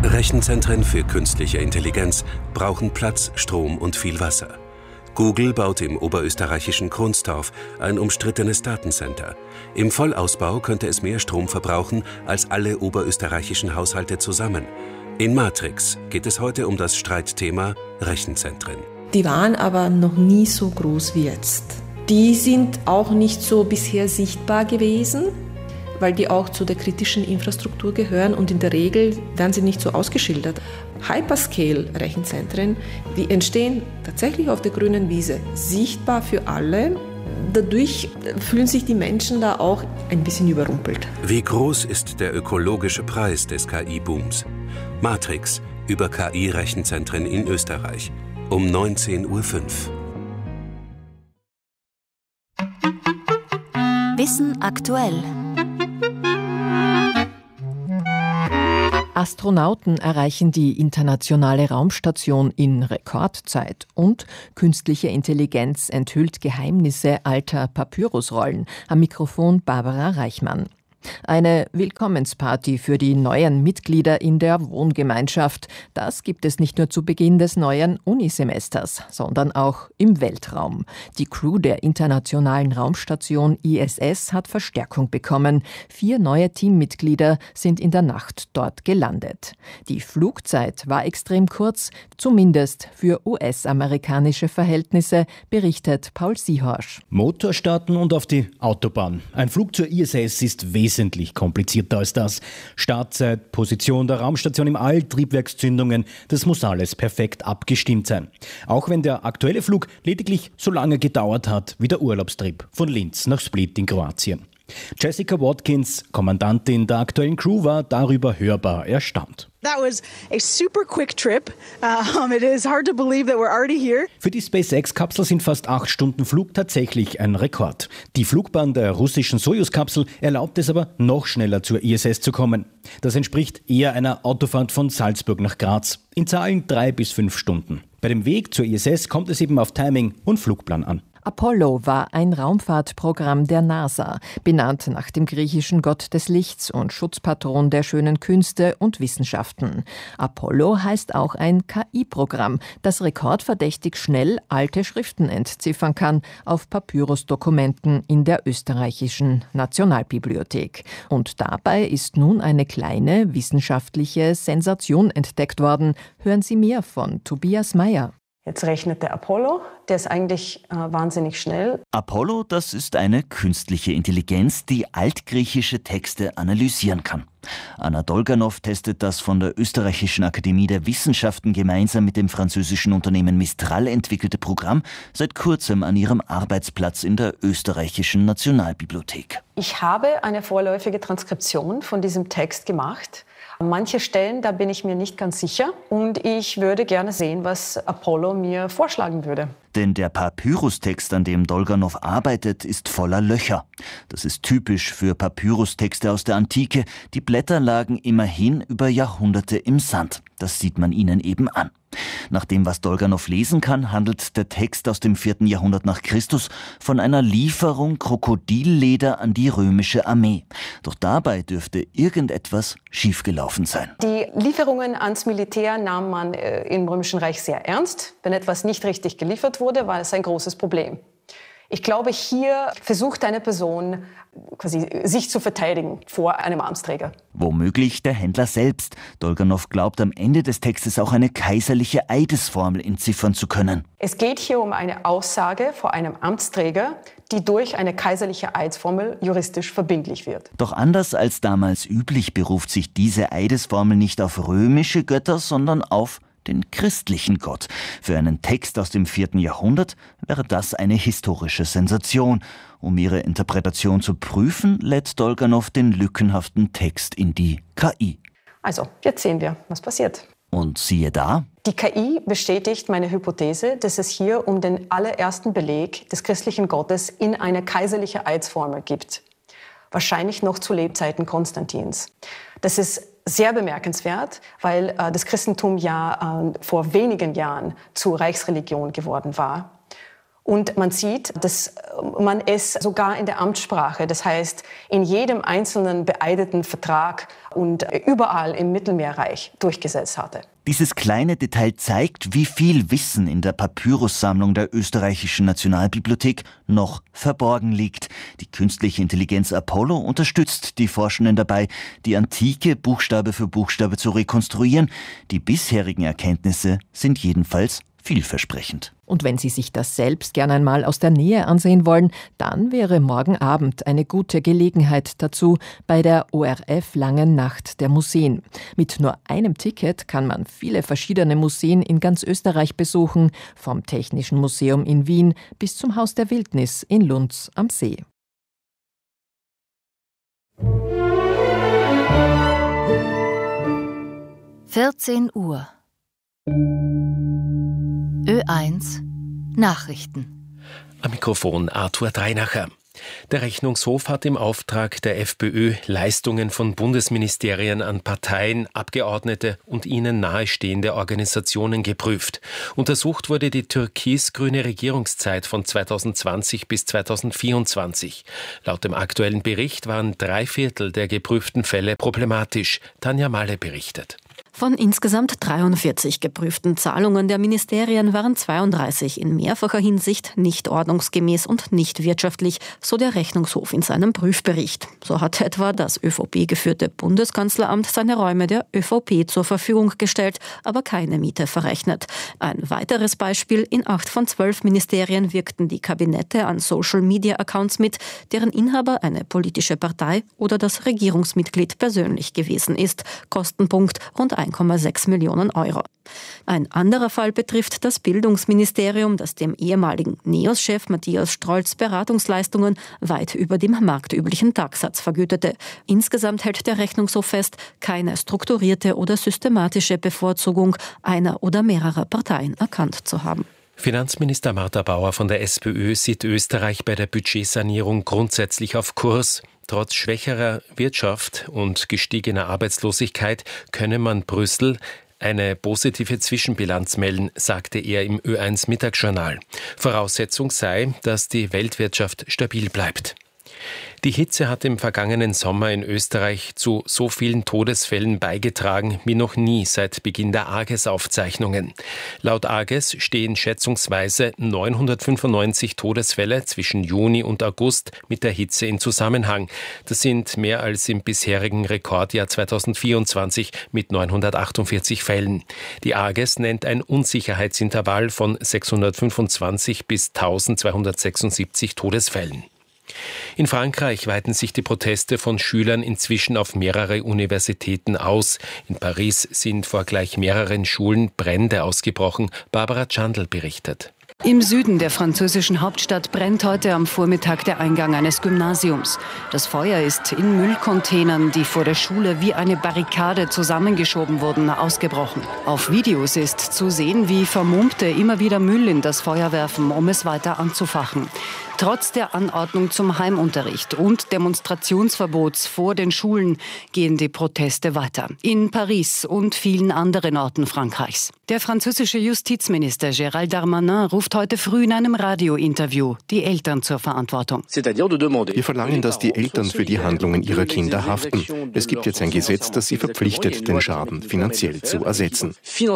Rechenzentren für künstliche Intelligenz brauchen Platz, Strom und viel Wasser. Google baut im oberösterreichischen Kronstorf ein umstrittenes Datencenter. Im Vollausbau könnte es mehr Strom verbrauchen als alle oberösterreichischen Haushalte zusammen. In Matrix geht es heute um das Streitthema Rechenzentren. Die waren aber noch nie so groß wie jetzt. Die sind auch nicht so bisher sichtbar gewesen, weil die auch zu der kritischen Infrastruktur gehören und in der Regel werden sie nicht so ausgeschildert. Hyperscale-Rechenzentren, die entstehen tatsächlich auf der grünen Wiese, sichtbar für alle. Dadurch fühlen sich die Menschen da auch ein bisschen überrumpelt. Wie groß ist der ökologische Preis des KI-Booms? Matrix über KI-Rechenzentren in Österreich um 19:05 Uhr. Wissen aktuell. Astronauten erreichen die internationale Raumstation in Rekordzeit und künstliche Intelligenz enthüllt Geheimnisse alter Papyrusrollen. Am Mikrofon Barbara Reichmann. Eine Willkommensparty für die neuen Mitglieder in der Wohngemeinschaft. Das gibt es nicht nur zu Beginn des neuen Unisemesters, sondern auch im Weltraum. Die Crew der internationalen Raumstation ISS hat Verstärkung bekommen. 4 neue Teammitglieder sind in der Nacht dort gelandet. Die Flugzeit war extrem kurz, zumindest für US-amerikanische Verhältnisse, berichtet Paul Siehorsch. Motor starten und auf die Autobahn. Ein Flug zur ISS ist wesentlich komplizierter als das. Startzeit, Position der Raumstation im All, Triebwerkszündungen, das muss alles perfekt abgestimmt sein. Auch wenn der aktuelle Flug lediglich so lange gedauert hat wie der Urlaubstrip von Linz nach Split in Kroatien. Jessica Watkins, Kommandantin der aktuellen Crew, war darüber hörbar erstaunt. That was a super quick trip. It is hard to believe that we're already here. Für die SpaceX-Kapsel sind fast 8 Stunden Flug tatsächlich ein Rekord. Die Flugbahn der russischen Sojus-Kapsel erlaubt es aber, noch schneller zur ISS zu kommen. Das entspricht eher einer Autofahrt von Salzburg nach Graz. In Zahlen 3 bis 5 Stunden. Bei dem Weg zur ISS kommt es eben auf Timing und Flugplan an. Apollo war ein Raumfahrtprogramm der NASA, benannt nach dem griechischen Gott des Lichts und Schutzpatron der schönen Künste und Wissenschaften. Apollo heißt auch ein KI-Programm, das rekordverdächtig schnell alte Schriften entziffern kann auf Papyrusdokumenten in der österreichischen Nationalbibliothek. Und dabei ist nun eine kleine wissenschaftliche Sensation entdeckt worden. Hören Sie mehr von Tobias Meyer. Jetzt rechnet der Apollo, der ist eigentlich wahnsinnig schnell. Apollo, das ist eine künstliche Intelligenz, die altgriechische Texte analysieren kann. Anna Dolganow testet das von der Österreichischen Akademie der Wissenschaften gemeinsam mit dem französischen Unternehmen Mistral entwickelte Programm seit kurzem an ihrem Arbeitsplatz in der österreichischen Nationalbibliothek. Ich habe eine vorläufige Transkription von diesem Text gemacht. An manchen Stellen, da bin ich mir nicht ganz sicher und ich würde gerne sehen, was Apollo mir vorschlagen würde. Denn der Papyrus-Text, an dem Dolganow arbeitet, ist voller Löcher. Das ist typisch für Papyrustexte aus der Antike. Die Blätter lagen immerhin über Jahrhunderte im Sand. Das sieht man ihnen eben an. Nach dem, was Dolganow lesen kann, handelt der Text aus dem 4. Jahrhundert nach Christus von einer Lieferung Krokodilleder an die römische Armee. Doch dabei dürfte irgendetwas schiefgelaufen sein. Die Lieferungen ans Militär nahm man im Römischen Reich sehr ernst. Wenn etwas nicht richtig geliefert wurde, war es ein großes Problem. Ich glaube, hier versucht eine Person quasi sich zu verteidigen vor einem Amtsträger. Womöglich der Händler selbst. Dolganow glaubt, am Ende des Textes auch eine kaiserliche Eidesformel entziffern zu können. Es geht hier um eine Aussage vor einem Amtsträger, die durch eine kaiserliche Eidesformel juristisch verbindlich wird. Doch anders als damals üblich beruft sich diese Eidesformel nicht auf römische Götter, sondern auf den christlichen Gott. Für einen Text aus dem 4. Jahrhundert wäre das eine historische Sensation. Um ihre Interpretation zu prüfen, lädt Dolganow den lückenhaften Text in die KI. Also, jetzt sehen wir, was passiert. Und siehe da. Die KI bestätigt meine Hypothese, dass es hier um den allerersten Beleg des christlichen Gottes in eine kaiserliche Eidesformel gibt. Wahrscheinlich noch zu Lebzeiten Konstantins. Das ist sehr bemerkenswert, weil das Christentum ja vor wenigen Jahren zur Reichsreligion geworden war. Und man sieht, dass man es sogar in der Amtssprache, das heißt in jedem einzelnen beeideten Vertrag und überall im Mittelmeerreich durchgesetzt hatte. Dieses kleine Detail zeigt, wie viel Wissen in der Papyrussammlung der österreichischen Nationalbibliothek noch verborgen liegt. Die künstliche Intelligenz Apollo unterstützt die Forschenden dabei, die Antike Buchstabe für Buchstabe zu rekonstruieren. Die bisherigen Erkenntnisse sind jedenfalls vielversprechend. Und wenn Sie sich das selbst gern einmal aus der Nähe ansehen wollen, dann wäre morgen Abend eine gute Gelegenheit dazu bei der ORF Langen Nacht der Museen. Mit nur einem Ticket kann man viele verschiedene Museen in ganz Österreich besuchen, vom Technischen Museum in Wien bis zum Haus der Wildnis in Lunds am See. (14 Uhr) Ö1 Nachrichten. Am Mikrofon Arthur Dreinacher. Der Rechnungshof hat im Auftrag der FPÖ Leistungen von Bundesministerien an Parteien, Abgeordnete und ihnen nahestehende Organisationen geprüft. Untersucht wurde die türkis-grüne Regierungszeit von 2020 bis 2024. Laut dem aktuellen Bericht waren 3/4 der geprüften Fälle problematisch. Tanja Malle berichtet. Von insgesamt 43 geprüften Zahlungen der Ministerien waren 32 in mehrfacher Hinsicht nicht ordnungsgemäß und nicht wirtschaftlich, so der Rechnungshof in seinem Prüfbericht. So hat etwa das ÖVP-geführte Bundeskanzleramt seine Räume der ÖVP zur Verfügung gestellt, aber keine Miete verrechnet. Ein weiteres Beispiel: in 8 von 12 Ministerien wirkten die Kabinette an Social-Media-Accounts mit, deren Inhaber eine politische Partei oder das Regierungsmitglied persönlich gewesen ist. Kostenpunkt rund 1,6 Millionen Euro. Ein anderer Fall betrifft das Bildungsministerium, das dem ehemaligen NEOS-Chef Matthias Strolz Beratungsleistungen weit über dem marktüblichen Tagsatz vergütete. Insgesamt hält der Rechnungshof fest, keine strukturierte oder systematische Bevorzugung einer oder mehrerer Parteien erkannt zu haben. Finanzminister Martha Bauer von der SPÖ sieht Österreich bei der Budgetsanierung grundsätzlich auf Kurs. Trotz schwächerer Wirtschaft und gestiegener Arbeitslosigkeit könne man Brüssel eine positive Zwischenbilanz melden, sagte er im Ö1 Mittagsjournal. Voraussetzung sei, dass die Weltwirtschaft stabil bleibt. Die Hitze hat im vergangenen Sommer in Österreich zu so vielen Todesfällen beigetragen wie noch nie seit Beginn der AGES-Aufzeichnungen. Laut AGES stehen schätzungsweise 995 Todesfälle zwischen Juni und August mit der Hitze in Zusammenhang. Das sind mehr als im bisherigen Rekordjahr 2024 mit 948 Fällen. Die AGES nennt ein Unsicherheitsintervall von 625 bis 1276 Todesfällen. In Frankreich weiten sich die Proteste von Schülern inzwischen auf mehrere Universitäten aus. In Paris sind vor gleich mehreren Schulen Brände ausgebrochen. Barbara Chandl berichtet. Im Süden der französischen Hauptstadt brennt heute am Vormittag der Eingang eines Gymnasiums. Das Feuer ist in Müllcontainern, die vor der Schule wie eine Barrikade zusammengeschoben wurden, ausgebrochen. Auf Videos ist zu sehen, wie Vermummte immer wieder Müll in das Feuer werfen, um es weiter anzufachen. Trotz der Anordnung zum Heimunterricht und Demonstrationsverbots vor den Schulen gehen die Proteste weiter. In Paris und vielen anderen Orten Frankreichs. Der französische Justizminister Gérald Darmanin ruft heute früh in einem Radiointerview die Eltern zur Verantwortung. Wir verlangen, dass die Eltern für die Handlungen ihrer Kinder haften. Es gibt jetzt ein Gesetz, das sie verpflichtet, den Schaden finanziell zu ersetzen.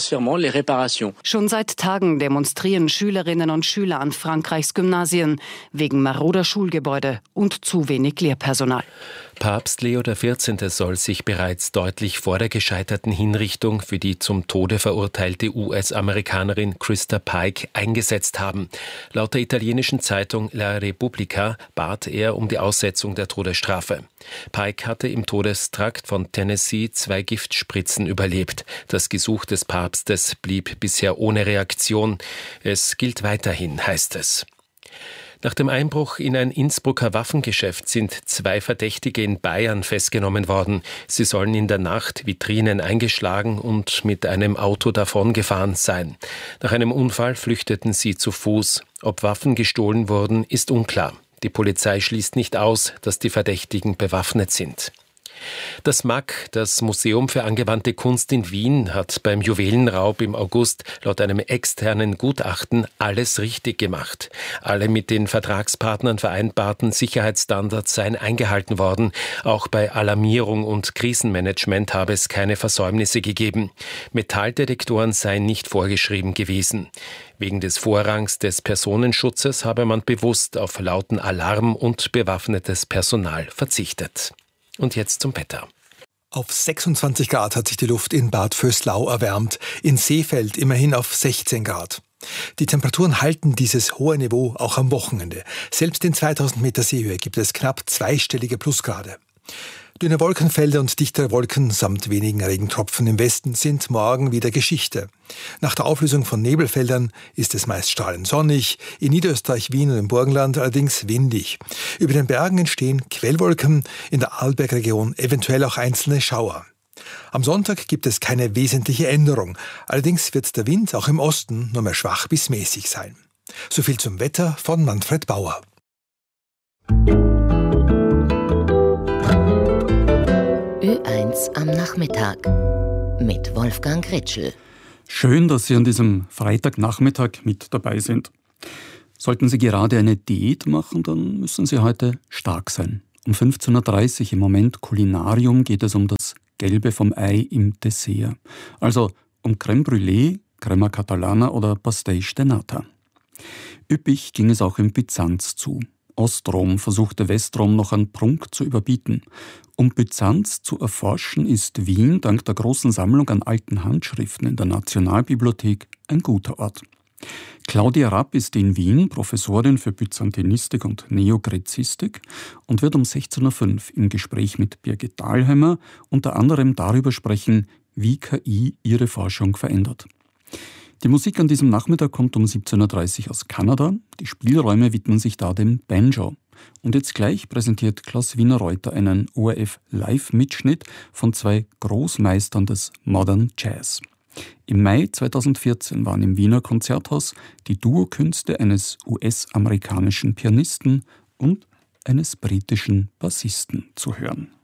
Schon seit Tagen demonstrieren Schülerinnen und Schüler an Frankreichs Gymnasien wegen maroder Schulgebäude und zu wenig Lehrpersonal. Papst Leo XIV. Soll sich bereits deutlich vor der gescheiterten Hinrichtung für die zum Tode verurteilte US-Amerikanerin Krista Pike eingesetzt haben. Laut der italienischen Zeitung La Repubblica bat er um die Aussetzung der Todesstrafe. Pike hatte im Todestrakt von Tennessee 2 Giftspritzen überlebt. Das Gesuch des Papstes blieb bisher ohne Reaktion. Es gilt weiterhin, heißt es. Nach dem Einbruch in ein Innsbrucker Waffengeschäft sind 2 Verdächtige in Bayern festgenommen worden. Sie sollen in der Nacht Vitrinen eingeschlagen und mit einem Auto davongefahren sein. Nach einem Unfall flüchteten sie zu Fuß. Ob Waffen gestohlen wurden, ist unklar. Die Polizei schließt nicht aus, dass die Verdächtigen bewaffnet sind. Das MAK, das Museum für angewandte Kunst in Wien, hat beim Juwelenraub im August laut einem externen Gutachten alles richtig gemacht. Alle mit den Vertragspartnern vereinbarten Sicherheitsstandards seien eingehalten worden. Auch bei Alarmierung und Krisenmanagement habe es keine Versäumnisse gegeben. Metalldetektoren seien nicht vorgeschrieben gewesen. Wegen des Vorrangs des Personenschutzes habe man bewusst auf lauten Alarm und bewaffnetes Personal verzichtet. Und jetzt zum Wetter. Auf 26 Grad hat sich die Luft in Bad Vöslau erwärmt, in Seefeld immerhin auf 16 Grad. Die Temperaturen halten dieses hohe Niveau auch am Wochenende. Selbst in 2000 Meter Seehöhe gibt es knapp zweistellige Plusgrade. Dünne Wolkenfelder und dichtere Wolken samt wenigen Regentropfen im Westen sind morgen wieder Geschichte. Nach der Auflösung von Nebelfeldern ist es meist strahlend sonnig, in Niederösterreich, Wien und im Burgenland allerdings windig. Über den Bergen entstehen Quellwolken, in der Arlbergregion eventuell auch einzelne Schauer. Am Sonntag gibt es keine wesentliche Änderung, allerdings wird der Wind auch im Osten nur mehr schwach bis mäßig sein. Soviel zum Wetter von Manfred Bauer. Ö1 am Nachmittag mit Wolfgang Ritschl. Schön, dass Sie an diesem Freitagnachmittag mit dabei sind. Sollten Sie gerade eine Diät machen, dann müssen Sie heute stark sein. Um 15.30 Uhr im Moment Kulinarium geht es um das Gelbe vom Ei im Dessert. Also um Crème Brûlée, Crema Catalana oder Pastéis de Nata. Üppig ging es auch in Byzanz zu. Ostrom versuchte Westrom noch an Prunk zu überbieten. Um Byzanz zu erforschen, ist Wien dank der großen Sammlung an alten Handschriften in der Nationalbibliothek ein guter Ort. Claudia Rapp ist in Wien Professorin für Byzantinistik und Neogrezistik und wird um 16.05 Uhr im Gespräch mit Birgit Dahlheimer unter anderem darüber sprechen, wie KI ihre Forschung verändert. Die Musik an diesem Nachmittag kommt um 17.30 Uhr aus Kanada. Die Spielräume widmen sich da dem Banjo. Und jetzt gleich präsentiert Klaus Wiener-Reuter einen ORF-Live-Mitschnitt von zwei Großmeistern des Modern Jazz. Im Mai 2014 waren im Wiener Konzerthaus die Duokünste eines US-amerikanischen Pianisten und eines britischen Bassisten zu hören.